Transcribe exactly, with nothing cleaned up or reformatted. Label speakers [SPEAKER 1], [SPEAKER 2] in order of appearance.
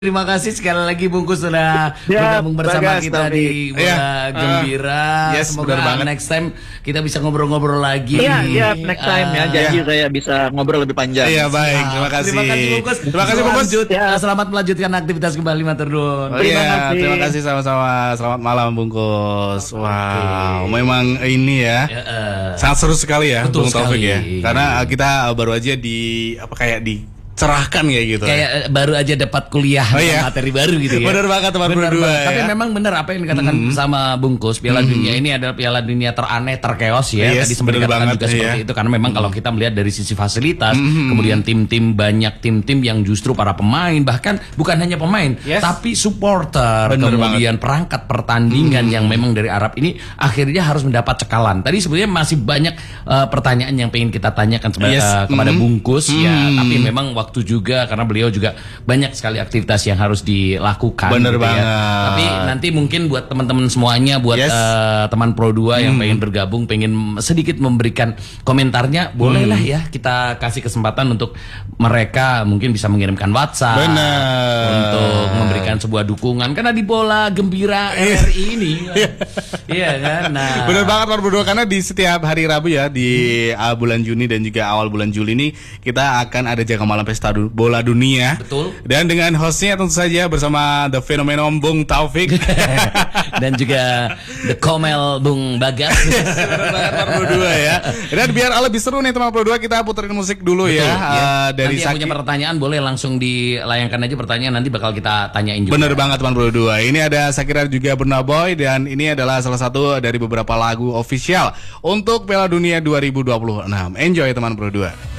[SPEAKER 1] Terima kasih sekali lagi Bungkus sudah
[SPEAKER 2] ya,
[SPEAKER 1] bergabung bersama
[SPEAKER 2] bagas,
[SPEAKER 1] kita
[SPEAKER 2] tapi.
[SPEAKER 1] di Bola
[SPEAKER 2] ya,
[SPEAKER 1] Gembira.
[SPEAKER 2] Uh, yes,
[SPEAKER 1] Semoga
[SPEAKER 2] banget.
[SPEAKER 1] next time kita bisa ngobrol-ngobrol lagi.
[SPEAKER 2] Iya, iya, next time uh, ya. Janji ya. Saya bisa ngobrol lebih panjang.
[SPEAKER 3] Iya, baik. Terima kasih.
[SPEAKER 1] Terima kasih Bungkus.
[SPEAKER 3] Terima kasih Bungkus.
[SPEAKER 1] Ya. Selamat melanjutkan aktivitas kembali Matur nuwun.
[SPEAKER 3] Oh, terima iya, kasih. Terima kasih sama-sama. Selamat malam Bungkus. Wow, okay. Memang ini ya. ya uh, sangat seru sekali ya, Bung Taufik ya. Karena kita baru aja di apa kayak di cerahkan ya gitu.
[SPEAKER 1] Kayak baru aja dapat kuliah oh, iya. materi baru gitu ya.
[SPEAKER 3] Benar banget teman berdua.
[SPEAKER 1] Ya. Tapi memang benar apa yang dikatakan mm. sama Bungkus, Piala mm. Dunia ini adalah Piala Dunia teraneh, terkeos ya. Yes, Tadi sempat dikatakan juga iya. seperti itu karena memang mm. kalau kita melihat dari sisi fasilitas, mm. kemudian tim-tim banyak tim-tim yang justru para pemain bahkan bukan hanya pemain, yes. tapi supporter, bener kemudian banget. perangkat pertandingan mm. yang memang dari Arab ini akhirnya harus mendapat cekalan. Tadi sebenarnya masih banyak uh, pertanyaan yang pengen kita tanyakan sebagai, yes. uh, kepada mm. Bungkus mm. ya, tapi memang waktu waktu juga karena beliau juga banyak sekali aktivitas yang harus dilakukan.
[SPEAKER 3] Bener
[SPEAKER 1] gitu
[SPEAKER 3] banget.
[SPEAKER 1] Ya. Tapi nanti mungkin buat teman-teman semuanya, buat yes. uh, teman Pro dua hmm. yang pengen bergabung, pengen sedikit memberikan komentarnya, bolehlah hmm. ya kita kasih kesempatan untuk mereka mungkin bisa mengirimkan WhatsApp
[SPEAKER 3] Bener.
[SPEAKER 1] untuk memberikan sebuah dukungan karena di Bola Gembira R R I ini. Iya kan? Nah.
[SPEAKER 3] Bener banget Pak Bro, karena di setiap hari Rabu ya di uh, bulan Juni dan juga awal bulan Juli ini kita akan ada jaga malam pesta bola dunia. Betul. Dan dengan hostnya tentu saja bersama The Phenomenon Bung Taufik
[SPEAKER 1] dan juga The Komel Bung Bagas.
[SPEAKER 3] Pro dua ya. Dan biar lebih seru nih teman Pro dua, kita puterin musik dulu. Betul, ya. ya. Uh, dari
[SPEAKER 1] nanti yang punya pertanyaan boleh langsung dilayangkan aja pertanyaan, nanti bakal kita tanyain juga.
[SPEAKER 3] Bener banget teman Pro dua. Ini ada Shakira juga Burna Boy dan ini adalah salah satu dari beberapa lagu official untuk Piala Dunia dua ribu dua puluh enam. Enjoy teman Pro dua.